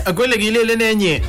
Akole gilele nenye.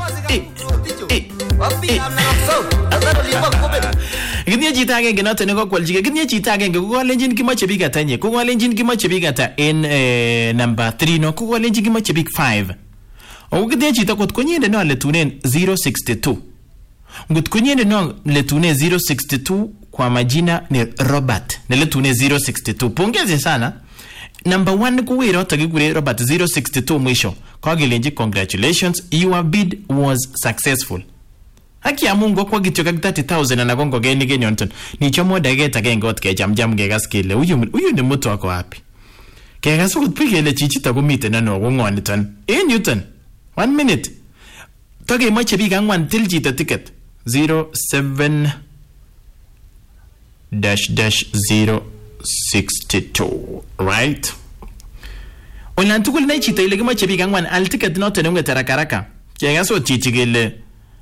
Kitinye chito agenge noto ne kokwalchige. Kitinye chito agenge kokolenjin kimoche biik ata nye. Kokolenjin kimoche biik ata en number 3 no. Kokolenjin kimoche biik 5. Ako kitinye chito kot konyende no letunen 062. Ngot konyende no letunen 062 kwa majina ni Robert. Ne letunen 062. Pongeze sana. Number 1 kuwiro takikure Robert 062 mwisho. Kogelenji congratulations, your bid was successful. Haki ya Mungu kwa kityo kag 30,000 anagongo geni genyonton. Ni chomo dageta gengot ke jamjam gegas kile. Uyu ni mtu wako wapi? Kegas ukupigele chichita kumite na no ngoniton. Newton. 1 minute. Toge moche biik angwan til chito ticket 07-062, right? Olan tugul na chito ile kimoche biik angwan al ticket noto ne ngeta rakaraka. Kegas chichigele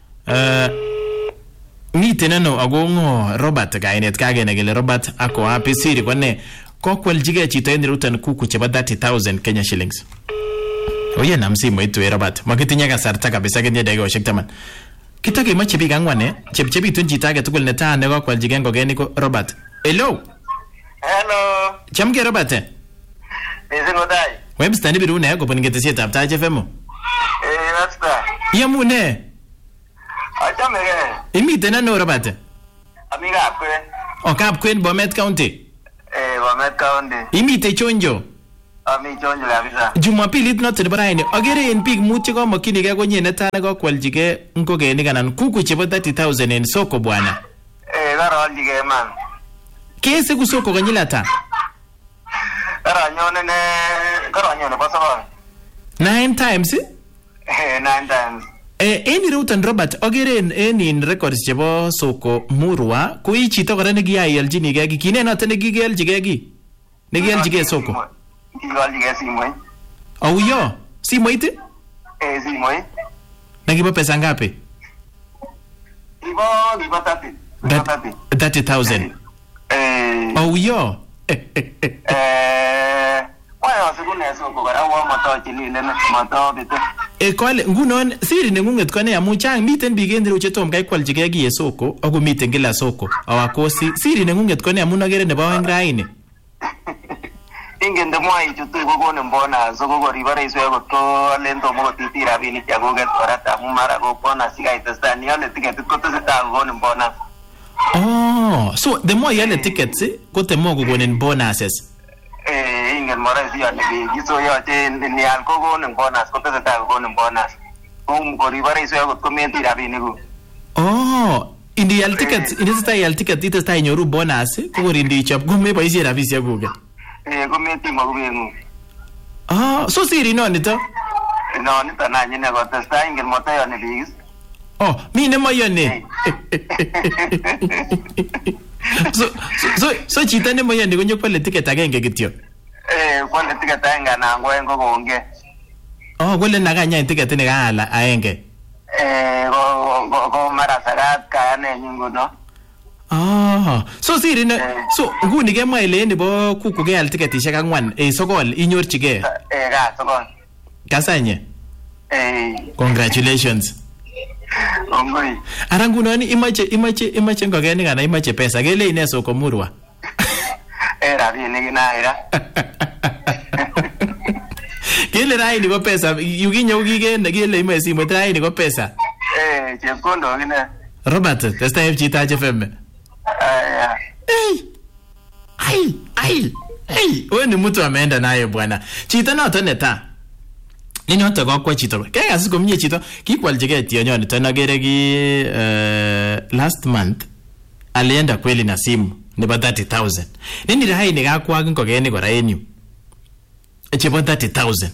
miten no agongo Robert kainet kagene gele Robert ako happy siri kone kokwaljige chito en rutan kuku cheba 30,000 Kenya shillings. Oye namsimu itu Robert makitinya kasarta kabisa kenye dagoshek taman. Kitake moche biik angwan chepchebitun chito age tugul netaa ne kokwaljige ngogeni ko Robert. Hello. Chamge Robert. Ezingodai. Webster ni birune ko poningete ab Taach FM. Webster. Yamune. Achamege. Imite na no Robert. Amiga Kapkwen. O Kapkwen Bomet County. Bomet County. Imite Chonjo. Ami Chonjo kabisa. Jumapili noto nebo raini agere en biik mut chekomokyinige konye netaa nekokwaljige ngokenik anan kuku chebo 30,000 en soko bwana. Karaoljige man. Kesiku soko konyil ata? Karanyone bo sokol. 9 times? 9 times. En irutan Robert agere en in records chebo soko Murwa ko ii chito kora nekiyaljinige ki kine noto nekigeljige ki nekigeljige soko. Kigaljige simoit. Auyo, simoit? Simoit. Nakibo pesa ngapi? Kibo 30,000. Auyo. Waya sikune soko kora wa matochilile matobite. Kole ngunon siri nengunget kone amu chang miten biik en ireyu chetom kai kwaljige ki soko ako miten kila soko awakosi siri nengunget kone amu nagere nebo oeng raini. Ingen demoi chutu kokone mbona so kokoribare iswe ko lento mo titi rabinik yakoget orata amu mara ko bona sikaitesta ni ale ticket ko teseta kokone mbona. Oh, so the more yale tickets ko the more kogonen bonuses. Ingen mara si ane bi so yote ni al kokone bonus ko teseta kokone bonus. Koribare iswe ko menti rabinik ku. Oh, indi yal tickets indesta yal ticket itesta inyoru bonus ko korindi chop ko me boisie rabisiek kuke. Kometi magubengu. So siri no nito? No, nito na nyine ko testa ingel motayo ni bigis. Oh, mi ne moyone. So chita ne moyone konyo kwale ticket agenge kityo. Kwale ticket agenge na ngwen ko konge. Oh, kwale nakanya ticket ne kaala agenge. Ko mara sagat kaya ne nyingo no. So siri ne so nguni kemwa ile nebo kuku ke al tiketishek angwan sokol inyorchige. Ka sokol. Kasanye. Congratulations. Ongoi. Ara ngunon imache ngokenik ana imache pesa kele ine soko Murwa. Rabinik inaira. Kele raini ko pesa yukinyo kigene kele ime simoit raini ko pesa. Chepkondo ine. Robert, testa FG Taach FM. Wewe ni mtu ameenda naye bwana. Chito noto neta. Nini noto kwa chito. Kaya siku mnye chito kikwaljige tionyo nito nagere ki last month alienda kweli na simu nebo 30,000. Nini rahai ni gakwa ngogeni kora enyu. Chebo 30,000.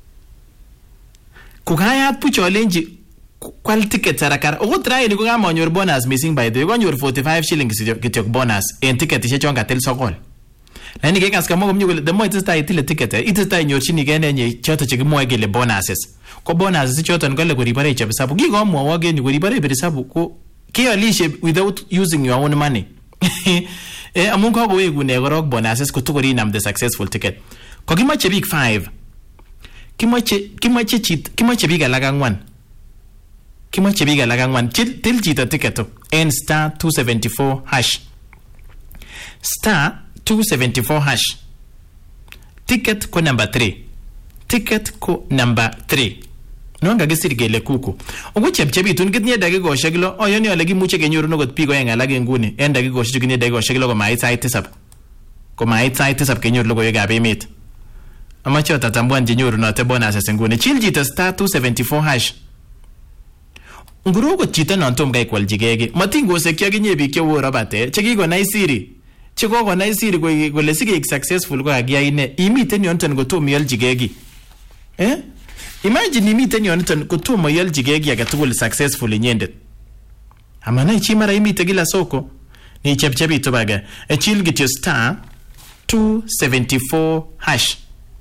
Kukaya pucho lenji kwal ticket sarakara. Ogo try ni ko kama onyor bonus missing by the way. Konyor 45 shillings kityok bonus en ticket ishe chonga tel sokol. Na ni kekas kama komnyo the more itista itile ticket itista inyorchini gene nye choto chekimwoe kele bonuses. Ko bonuses choto ngale koribare ichep sabu. Kikomwa wage ni koribare ibere sabu ko kialishe without using your own money. Amun ko wegu ne gorok bonuses ko tukori nam the successful ticket. Ko kimache big 5. Kimoche biik alak ang'wan. Kimoche biik alak ang'wan. Til chito ticket en star 274 hash. Star 274 hash. Ticket ko number 3. Ticket ko number 3. Non kakisir kele kuku. Ogo chepchepitun kitinye dakikoshek lo, oyoni ole kimuche kenyoru nogot biik oeng alak nguni en dakikoshek kitinye dakikoshek lo komait sait tisab. Komait sait tisab kenyoru logoiwekab emet. Amache otatambuan chenyorunote bonuses nguni. Chil chito star 274 hash. Nguru ko chito non tom kai kwaljigege. Matingosekyo kinye biik chewo robate chekikonai siri. Chekokonai siri kole sikeik successful ko kakiyai ine. Imiten yonton kotom iyoljigegi. Imagine imiten yonton kotom iyoljigegi age tugul successful inyendet. Amanai chi mara imite kila soko. Ni chepchepitu baga. Chil kityo star 274 hash.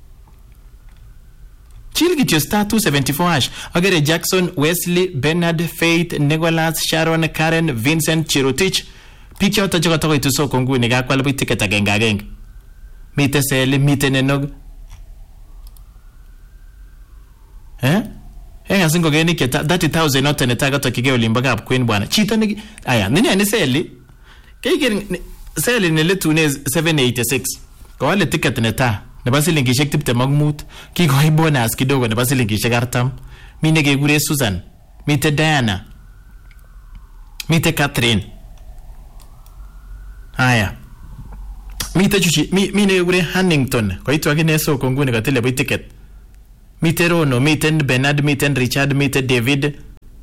Chil kityo star 274 hash. Agere Jackson, Wesley, Bernard, Faith, Nicholas, Sharon, Karen, Vincent, Chirotich. Pick out a jogoto to so kongu ni gakwala bi ticket ageng. Mite sele, mite nenog. Asingo geni keta 30,000 not netaga to kige olimbaga ab queen bwana. Chita ni aya, nini ani sele? Kige sele ni letu ne 786. Kwa wale ticket neta. Nebo silingishek tiptem ak mut kikoi bonus kidogo nebo silingishek 40. Mine kekure Susan, mite Diana, mite Catherine. Haya. Mite chuchi, mine kekure Huntington, koitu akine soko nguni katile boy ticket. Mite Rono, mite Bernard, mite Richard, mite David.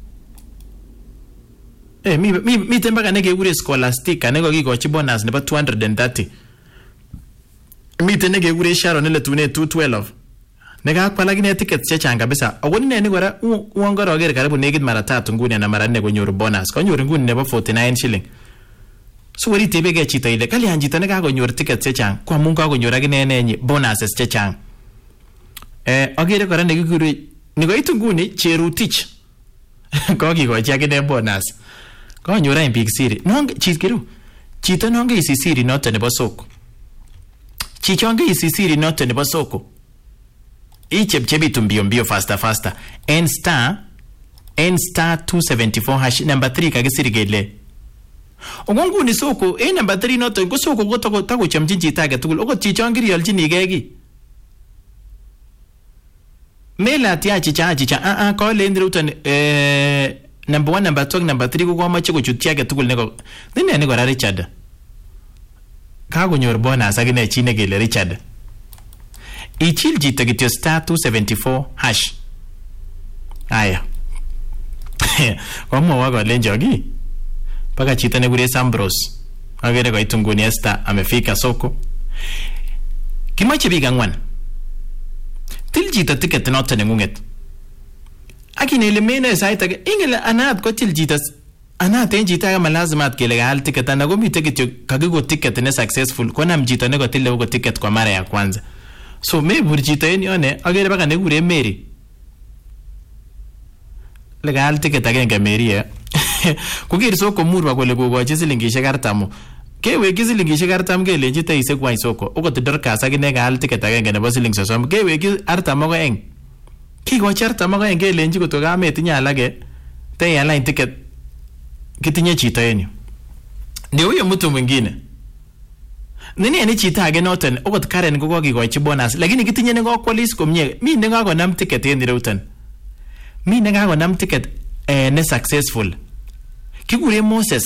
Mite mpaka nekekure Scholastica, neko kikochi bonus nebo 230. Mite nekekure Sharon ile tune 212. Nekakwala kine tickets chechang kabisa. Awoni nene kora uongoro agere karibu nekit mara 3 nguni na mara 4 konyoru bonus. Konyoru nguni nebo 49 shilling. So weri tebege chito ile kali anjito nekakonyor tickets chechang kwa mungu akonyor akine nenyi bonuses chechang. Agere kora nekikure nikoitu nguni Cherutich. Kokikochi akine bonus. Konyora en big siri. Nonge chitkiru. Chito nonge isi siri noto nebo soko. Chichonge isi siri noto nebo soko. Ichepchebitu mbio faster. N star 274 hash number 3 kakisiri gele. Ogongu ni soko number 3 noto ko soko ko tako chamjin chita age tugul. Ogo chichonge riyoljini gegi. Mela tia chicha ko lendre utan number 1 number 2 number 3 ko komache kochutia age tugul neko. Nene ko Richard. Kagonyor bonus akine chine kele Richard. Ichil jito kityo star 274 hash. Aya. Kwa mwa wako lenjogi. Paka chito nekure Sambros. Agere kwa itunguni Esther amefika soko. Kimache biik ang'wan. Til jito ticket noto nengunget. Akine ile mene saita ingele anat ko til jito anat en jito kama lazima atkele gal ticket ana gomite kityo kagigo ticket ne successful kona mjito ne gotile ugo ticket kwa mara ya kwanza. So me burjito en yone agere baka nekure Mary. Legal ticket agenge Mary Kukir soko murwa kole kokochi silingishek 40. Keweki silingishek 40 kelenji teise kwany soko. Okot Dorcas akine kaal ticket agenge nebo siling 30. Keweki 42. Kikochi 42 kelenji koto kametinye alage teyalany ticket kitinye chito en yu. Ni huyo mtu mwingine. Nini ni chita age noton okot Karen ko kokikochi bonus lakini kitinye ne kokwalis komie. Mi ne kakonam ticket en ireuton. Mi ne kakonam ticket ne successful. Kikure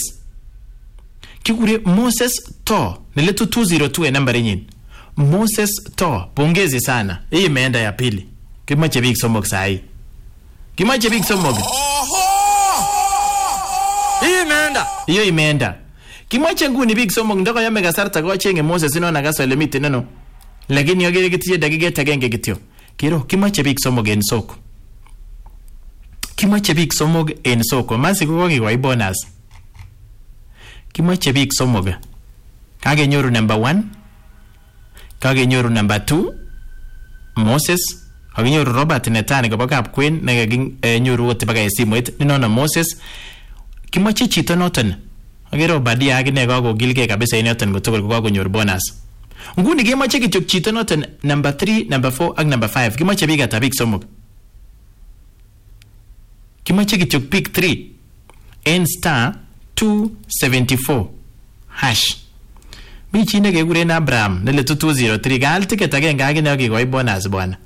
Moses To niletu 202 nambari nyin. Moses To pongezi sana. Hii imeenda ya pili. Kimache big somok sahi. Kimache big somok. Hiyo imeenda. Kimache nguni big somok ndoko yame kasarta ko chenge Moses ino nakasole miti neno. Lakini yogere kitiye dakika agenge kityo. Kiro kimache big somok en soko. Kimache big somok en soko. Masi ko kokikoi bonus. Kimache big somok. Kagenyoru number 1. Kagenyoru number 2. Moses. Kagenyoru Robert Netani ko bakap Queen nyoru wote baka simoit ninono Moses. Kimache chito noton. Agero badia agine kako gilge kabisa inoton gotogol ko konyor bonus. Nguni kemoche kityo chito noton number 3, number 4 ak number 5. Kimoche biik ata biik somok. Kimoche kityo pick 3 en star 274 hash. Mi chi nekekuren Abraham neletu 203 kaal ticket agenge akine akikoi bonus bwana.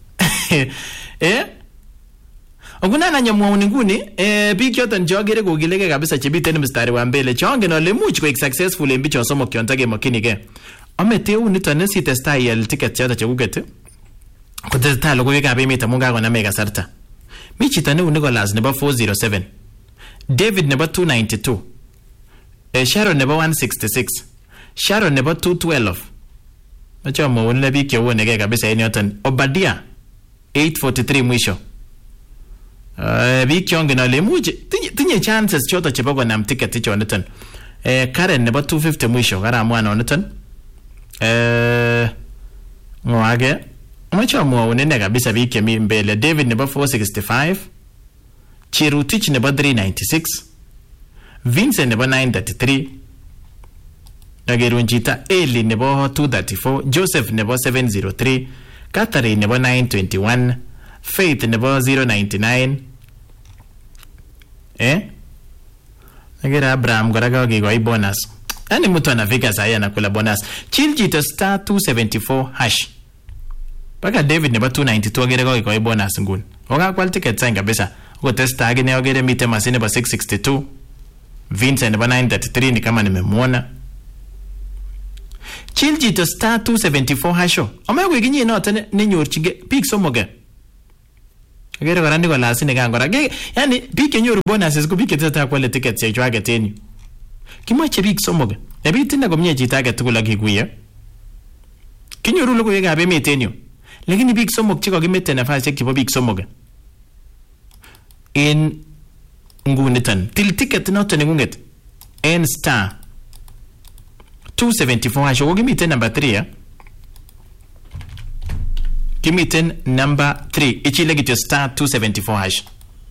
Ngunan anyamwaun nguni biik choton chokere kokilege kabisa chebiten mstari wa mbele chongen ale much koek successful en bicho somok chon takemokyinige. Ameteu niton sitestai ial ticket choton chekuket kotestai logoiwekab emet amun kakonamech kasarta. Mi chito neu Nicholas nebo 407, David nebo 292, Sharon nebo 166, Sharon nebo 212. Machomo biik chewonege kabisa en yoton. Obadia 843 mwisho. Biik chongen ale much tinye chances choto chebo konam ticket ichoniton. Karen nebo 250 mwisho karamwan oniton. Ngwage machomo unene kabisa biik chemi mbele. David nebo 465, Chirutich nebo 396, Vincent nebo 933, Nagerunjita Eli nebo 234, Joseph nebo 703, Catherine nebo 921, Faith nebo 099. Nagera Abraham kora kakikoi bonus. Ani mtu anafika sahi anakula bonus. Chill chito star 274 hash. Paka David nebo 292 agere kakikoi bonus nguni. Wakakwal ticket sign kabisa. Uko testa agine agere mite masi nebo 662. Vincent nebo 933 ni kama nimemwona. Chill chito star 274 hasho. Omae kwekinyi inote nenyorchige biik somoge. Agere kora Nicholas nikan kora. Yani biik kenyoru bonuses ko biik cheteta kwale tickets chechwaget en yu. Kimoche biik somok. Nebit ine komie chito age tugul akikuye. Kinyoru logoiwekab emet en yu. Lakini biik somok chekakimete nafasisiek chebo biik somok. En nguniton til ticket noton nengunget en star 274 hash. Kimiten number 3 Kimiten number 3. Ichile kityo star 274 hash.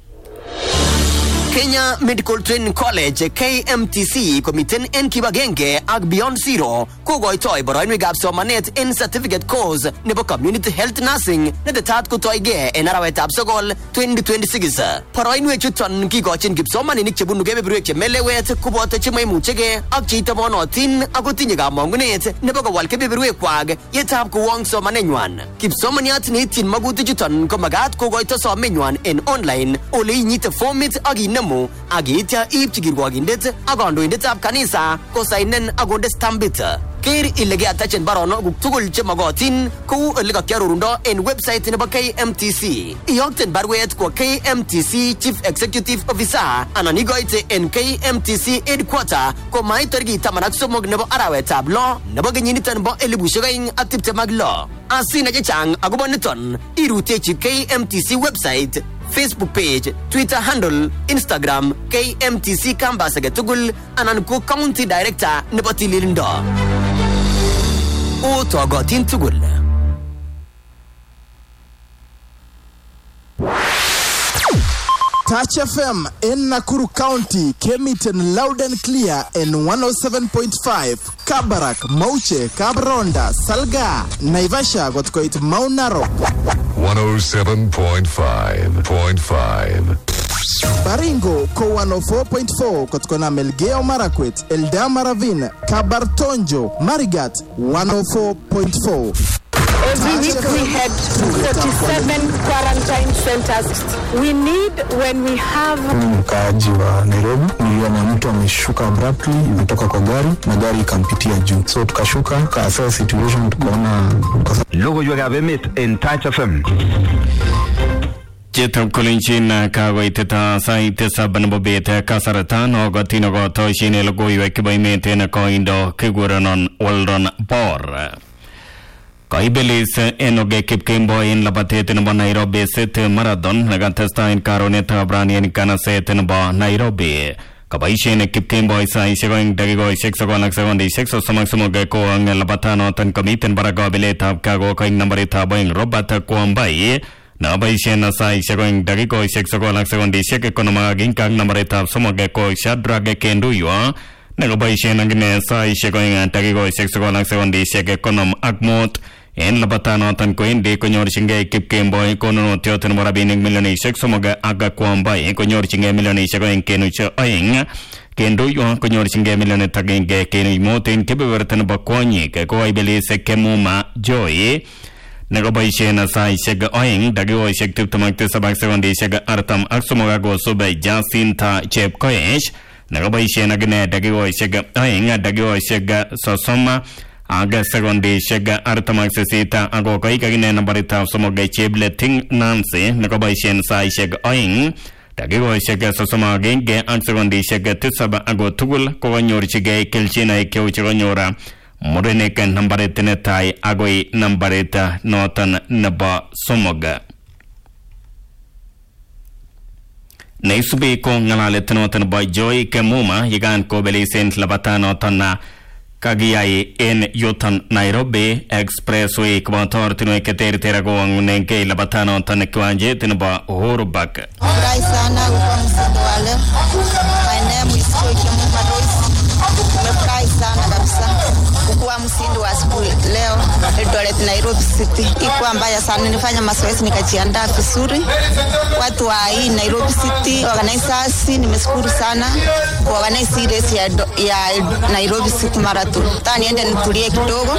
Kenya Medical Training College KMTC komiten en kibagenge ak Beyond Zero kogoitoi boroinwekab somanet en certificate course nebo Community Health Nursing netetat kotoige en arawetab sogol 2026. Boroinwek chuton kikochin kipsomaninik chebunu kebeberwek chemelewet koboto chemaimuchege ak cheitobonotin ako tinye kamong'unet nebo kowal kebeberwekwak yetab kowong somanenywan. Kipsomaniat neityin magutik chuton ko magat kogoito somenywan en online ole inyite formit ak inemu ak yeitya iipchi kirwogindet ak kandoindetab kanisa kosainen ak konde stampit. Ker ile keatachen baronokuk tugul chemogotin kou ole kakiarorundo en website nebo KMTC. Iyokten barwet kwa KMTC Chief Executive Officer anan igoite en KMTC Headquarter komait tarikit 13 nebo arawetab lo nebo kenyiniton bo 2026. Asina chechang akobo niton irutechi KMTC website, Facebook page, Twitter handle, Instagram, KMTC campus agetugul anan ko County Director nebo tililindo. O togotin tugul. Touch FM in Nakuru County came it in loud and clear in 107.5. Kabarak, Mauche, Kabronda, Salga, Naivasha got quite Mount Narok. 107.5. Baringo ko 104.4 kotkona Melgeo Marakwet, Eldama Ravine, Kabartonjo, Marigat 104.4. Every week we had 47 quarantine centers. We need when we have... Mkaaji wa Nairobi, niliona mtu ameshuka abruptly, imetoka kwa gari, na gari ikampitia juu. So tukashuka, kaasa situation, tukaona... Logoiwekab emet en Touch FM. Chetab Kulinchin kagoiteta saite saban bobete kasaratan ogotin ogotoshin logoiwek chebo emet en koindo kigurenon Weldon Bor. Kaibelis enoge Kipkemboi en labatet nebo Nairobi City Marathon nakatesta en karonetab rani en kanaset nebo Nairobi. Kabaishen Kipkemboi saishek oeng dakikoishek 9 sekondishek 33 ko ang labatanoton komiten barak kabiletab kagokoing nambaritab oeng Robert Kwambai nabaishen saishek oeng dakikoishek 9 sekondishek 50 nambaritab 3 ko Shadrack Kenduyo nakaboisien akine saisiek oeng dakikoisiek sokol ak sekondisiek konom ak mut en labatanoton koendi konyorchingei Kipkemboi konunotiot nebo rabinik milionisiek 3 ak Kwambai konyorchingei milionisiek 2.2 Kendoywa konyorchingei milionit 1.5 en kebeberta nebo kwonyik koibelis Kemuma Joy nekaboisien saisiek 2 dakikoisiek 27 ak sekondisiek 43 akosube Jacinta Chepkoech nekaboisien akine dakikoisiek 2 dakikoisiek 30 aga sekondisiek 48 ako koik akine nambaritab 3 Chepleting Nancy nekaboisien saisiek 2 dakikoisiek 31 ak sekondisiek 7 ako tugul kokanyorchigei kelchinoik cheu chekanyora murenik nambarit netai agoi nambarit noton nebo 3. Neisubi ko ngalalet noton nebo Joy Kemuma yekan kobelisen labatanoton kagiyai en yuton Nairobi Expressway koboto ortinwek cheterter kowangunengei labatanoton kiwanjet nebo Uhuru Park. Furahi sana kwa msimu wa leo. My name is Joy Kemuma Royce. Nimefurahi sana kabisa kuwa mshindi wa siku leo Eldoret Nairobi City. Ilikuwa mbaya sana, nilifanya mazoezi nikajiandaa vizuri. Watu wa hii Nairobi City organizers nimeshukuru sana kwa organize race ya Nairobi City Marathon. Tani niende nitulie kidogo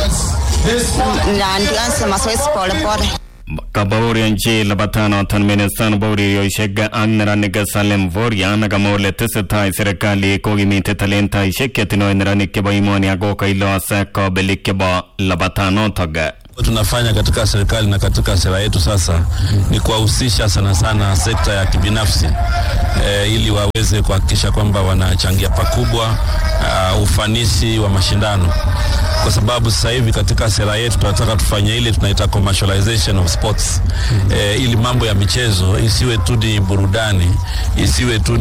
na ndianze mazoezi pole pole. Kabaurianchi labatanoton ministan bauriyoishek ak neranik Salem Voria nakamole tesetai serikali kokimite talentaishek ketinoe neranik chebo imoni ako kailos kobelik chebo labatanotok. Tunafanya katika serikali na katika sera yetu sasa ni kuwahusisha sana sekta ya kibinafsi ili waweze kuhakikisha kwamba wanachangia pakubwa ufanisi wa mashindano, kwa sababu sasa hivi katika sera yetu tunataka tufanye ile tunaita commercialization of sports, ili mambo ya michezo isiwe tu ni burudani, isiwe tu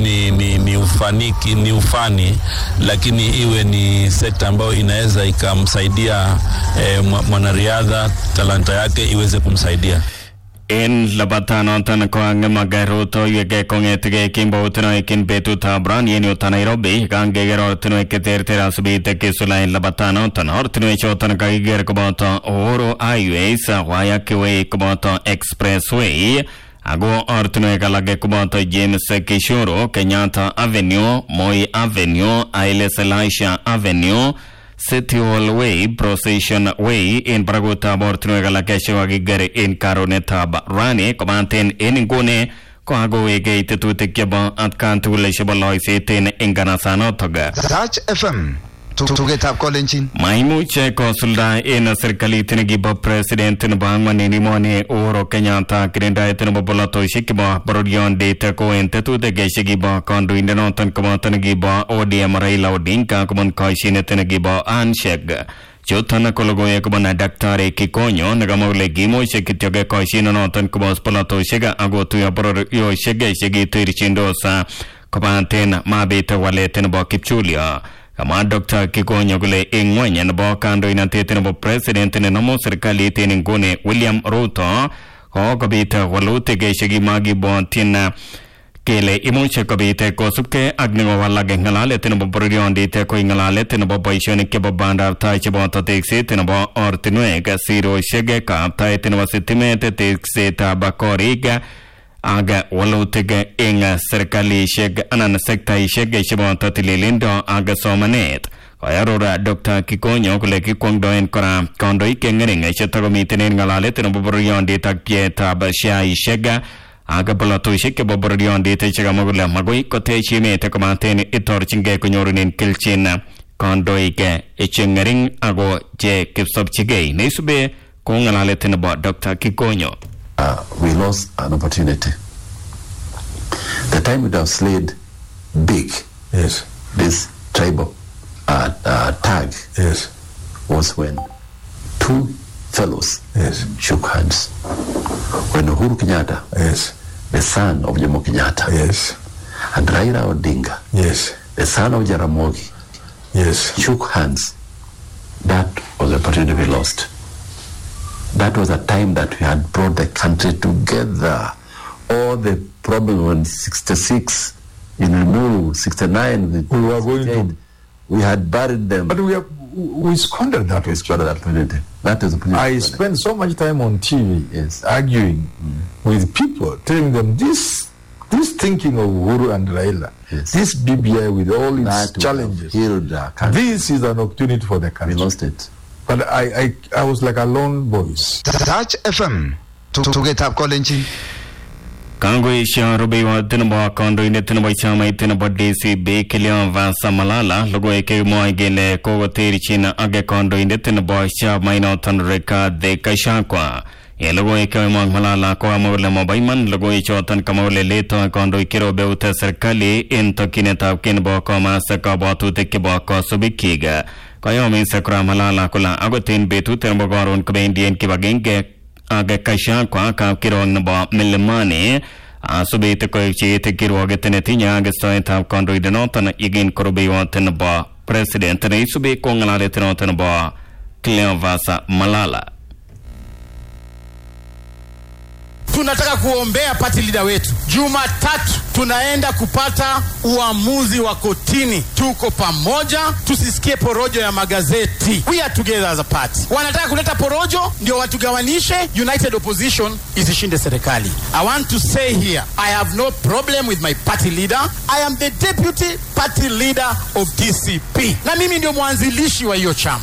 ni ufani, lakini iwe ni sekta ambayo inaweza ikamsaidia mwanariadha talanta yake iweze kumsaidia. En labatanoton ko angemageruto yeke kongetige kimboutino ikin betutab ran yeni uta Nairobi kangeger ortinwek cheterter asubite kisulain labatanoton ortinwek choton kakiger koboto Uhuru Highways, Waiyaki koboto Expressway ako ortinwek alake koboto James Kishoro, Kenyatta Avenue, Moi Avenue, Haile Selassie Avenue, City Hall Way, Procession Way in Baraguta ortinwek alake chewakiger en karonetab rani kobaten en inguni ko agowege tetutik chebo atkan tugul chebo loiset en nganasanotok. Touch FM tugetab kolenjin maimuche kosulda en serikalit nekibo president nebo angwan en imoni Uhuru Kenyatta kirindaet nebo bolotosiek chebo bororiondit ko en tetutik chekibo kandoindenoton koboto nekibo ODM Raila Odinga kobun koshinet nekibo handshake. Choton ko logoiwek kobun Daktari Kikonyo nekamwa kole kimuche kityo koshinenoton kobos bolotosiek ako tuyo bororiosiek chekiterchindos kobaten mabit walet nebo kipchulyo. Kama Dr. Kikonyo kule ingwenya nebo kandoinatet nebo president nenomu serikalit en inguni William Ruto ko kobita walutik chekimagibwotyin kele imuche kobita kosubke ak nekowalak ngalalet nebo bororiondit ko ngalalet nebo boisionik chebo bandaptai cheboto tekset nebo ortinwek, sirosiek, kaptaet nebo sitimet, teksetab korik aga walutik eng serikalishek anan sektaishek cheboto tililindo aga somanet. Koyarora Dr. Kikonyo kole kikwongdoen kora kandoik ngering chetakomiten en ngalalet nebo bororiondit ak pietab shaishek aga bolotosiek chebo bororiondit chekamwa kole magoi kotech emet kobaten itorchingei konyorunen kelchin kandoik chengering ako che kipsobchigei. Neisube ko ngalalet nebo Dr. Kikonyo. We lost an opportunity. The time we have slayed big, yes, this tribal tag, yes, was when two fellows, yes, shook hands. When Uhuru Kenyatta, yes, the son of Jomo Kenyatta, yes, and Raila Odinga, yes, the son of Jaramogi, yes, shook hands, that was the opportunity we lost. That was a time that we had brought the country together. All the problems on 66 in removed, 69, we were going to We had buried them. But we squandered that opportunity. That is the I spent so much time on TV arguing with people, telling them this thinking of Uhuru and Raila, this BBI with all its challenges, this is an opportunity for the country. We lost it. But I was like a lone voice. Touch FM to get up calling. Kangwe Sharubi wa Tinaba Kondo in the Tinaba Chama Tinaba DC Bekilian Vasa Malala, Logo Eke Moigele, Kogo Tirichin, Age Kondo in the Tinaba Sha Maino Tanreka de Kashakwa. Logo Eke Malala, Koamole Mobaiman, Logo Chotan Kamole Leto, Kondo Kiro Beuta Serkali, in Tokineta Kinbo Koma Sakabatu Tekibako Subikiga. Kayomi Sakra Malala Kula, Agotin Betu Terbogaron Kabendian Kibagenge. Aga Kashakwa ka kirong na ba milimani subite ko chite kirwag tenetinya aga stoita kondo idenota na igin korobewa tenba president na isube ko ngalale tenota na ba Cleovasa Malala. Tunataka kuombea party leader wetu. Jumatatu tunaenda kupata uamuzi wa kotini. Tuko pamoja, tusisikie porojo ya magazeti. We are together as a party. Wanataka kuleta porojo ndio watugawanishe, united opposition isishinde serikali. I want to say here, I have no problem with my party leader. I am the deputy party leader of DCP. Na mimi ndio mwanzilishi wa hiyo chama.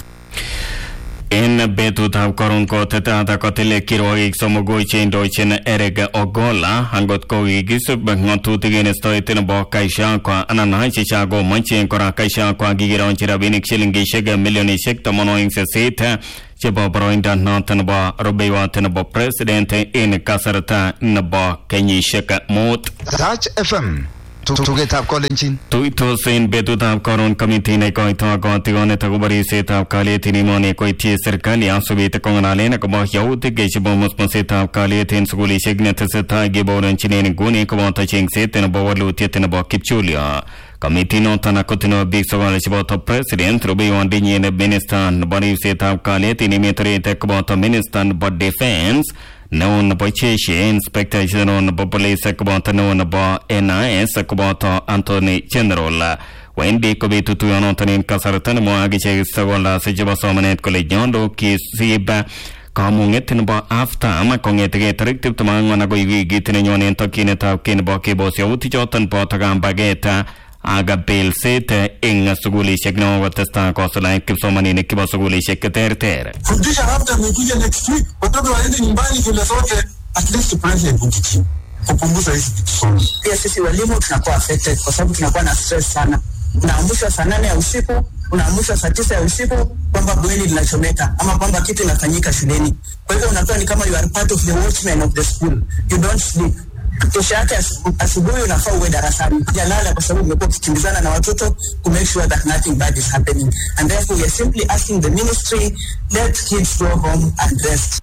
In Betuta Koronko Tata Kotele Kiro Somogo Chain Deutschen Erega Ogola, Hangot Kogis, Bangotu against Toitinabo Kaishakwa, Anana Chicago, Manchin Kora Kaishakwa, Giron Chirabinik Shillingi Shega, Million Shek, Tomonoing Seta, Chebo Broinda Notanaba, Robewa Tenabo President in Kasarata, Nabo, Kenyi Sheka Mot. Touch FM. To get up calling. Tuito Saint Betuta Koron Committee Nekoito Gotigone Tagubari Seta Kali Tinimoni Koiti Serkali Asubita Kongalena Kabo Yauti Geshibomos Seta Kali Tin Suguli Signet Seta Gibor and Chinen Guni Kawanta Ching Set and Bowalu Tietenabo Kipchulia. Committee no Tanakotino Big Sogalishibota President Ruby on Dini Minister Bari Seta Kali Tinimitri Tekabota Minister but Defense. Known by Cheshi, Inspector General Police Sakabota, known by NIS Sakabota Anthony General. Wendy Kobitu to Anthony Kasaratan, Moagiche Sagola, Sejaba Somanet Collegiando, Kisiba, Kamungetinba after Amakonget, Rective to Manganago, Gitin and Tokineta, Kinboki Bosio, Tijotan Potagam Bageta. Aga Bill Sete in Suguli Shekno what the star cost like Kipsomani Nikiba Suguli Shekater. Fundisha hafta mekuja next week. Watoto waende nyumbani shule zote at least president kutiki. Kupunguza hizi kusoma. Pia sisi walimu tunakuwa affected kwa sababu tunakuwa na stress sana. Unaamshwa saa 8 ya usiku, unaamshwa saa 9 ya usiku kwamba bweni linachomeka ama kwamba kitu inafanyika shuleni. Kwa hivyo unakuwa ni kama you are part of the watchmen of the school. You don't sleep. Kesho yake asubuhi unafaa uwe darasani. Jalala kwa sababu umekuwa ukikimbizana na watoto to make sure that nothing bad is happening. And therefore we are simply asking the ministry, let kids go home and rest.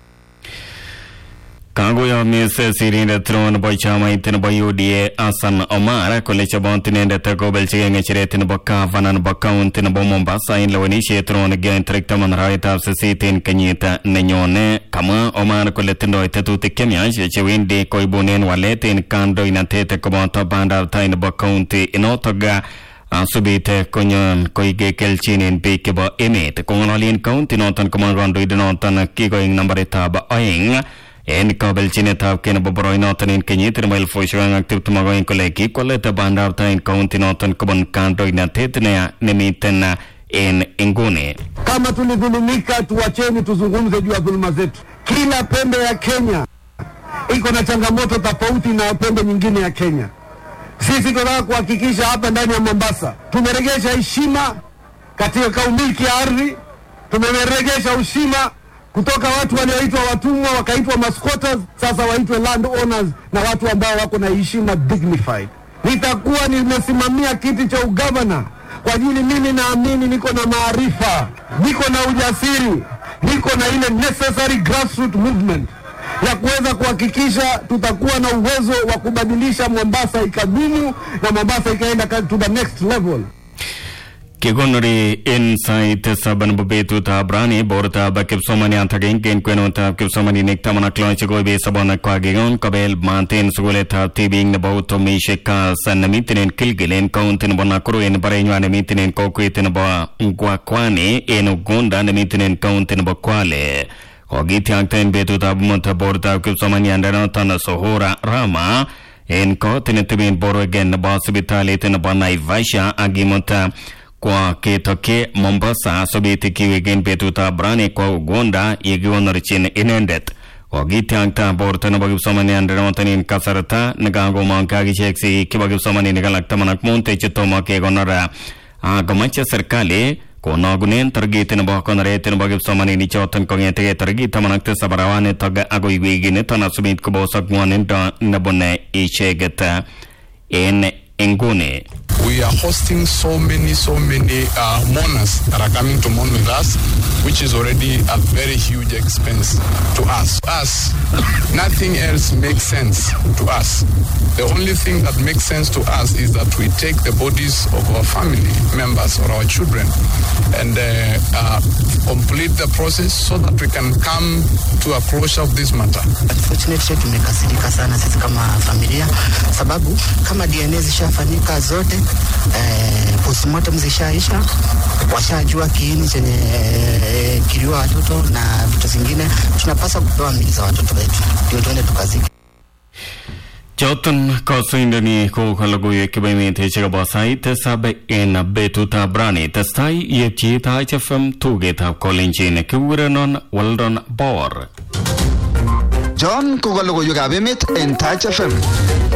Kagoya Miss Sirin Throne by Chama in Bayudia Asan Omar, College Bontin and the Taco Belching in Boka, Van Bacount in Bomombasa in Lawanishi Throne again, Trictaman right of the city in Kenyata, Nenyone, Kama, Omar Coletino, Tetu Kenya, Chewindi, Koibunin, Wallet in Kando in a Tete Comota Banda, Tain Bocounty in Otoga. Subite Konyon Koige Kelchin in Pikiba Emit, Konolin County, Notan Command Notan Kigoing number Taba Oing. En kabel chineta ken bobroy notan in kenyiter mail foshuang active tumago in koleki koleta bandar ta in county notan kubon kanto ina tetnea nemiten in ingune. Kama tulidhulumika tuwacheni tuzungumze juu ya dhuluma zetu. Kila pembe ya Kenya iko na changamoto tofauti na pembe nyingine ya Kenya. Sisi tunataka kuhakikisha hapa ndani ya Mombasa tumeregesha heshima katika umiliki ya ardhi, tumeregesha heshima kutoka watu walioitwa watumwa wakaitwa masquatters, sasa waitwe land owners na watu ambao wako na heshima dignified. Nitakuwa nimesimamia kiti cha ugavana kwa ajili mimi naamini niko na maarifa, niko na ujasiri, niko na ile necessary grassroots movement ya kuweza kuhakikisha tutakuwa na uwezo wa kubadilisha Mombasa ikadumu na Mombasa ikaenda to the next level. Kigonori inside saban betu ta brani borta bakip somani antagin ken kwenota kip somani nektamana klonche go be sabana kwagigon kabel manten suguleta tibing na bauto misheka sanamitin kilgilen kauntin bona kuru en barenywa na mitin kokweten ba ngwakwane en ugunda na mitin kauntin ba kwale kogiti akten betu ta monta borta kip somani andana tana sohora rama en kotin tibin borgen na basibitali tin bana ivasha agimonta kwa ketoke Mombasa sobiti kiwegen betuta brani kwa Uganda yegiwonorichin inendet wagiti angta bortana bagib somani andranotani kasarata nagago mankagi cheksi kibagib somani nigalakta manak monte chitoma ke gonora agamacha serikali kono gunen targitin bakonare tin bagib somani ni chotan kongete targita manakte sabarawane taga agoyigine tana subit ko bosak monen da nabone ichegeta en engune. We are hosting so many mourners that are coming to mourn with us, which is already a very huge expense to us. Nothing else makes sense to us. The only thing that makes sense to us is that we take the bodies of our family members or our children and complete the process so that we can come to a closure of this matter. Unfortunately, tumekasirika sana sisi kama familia sababu kama DNA zishafanyika zote postmortem zishaisha, washajua kiini chenye kiliwa watoto na vitu zingine, tunapaswa kupewa miili za watoto wetu ndio tuende tukazike. Joton kosuindani ko kalagoye kibaimente chega basai te sabe en betuta brani testai yepchi ta HFM tugeta kolenjin kiwiranon waldon bor John ko kalagoye gabemet en Touch FM.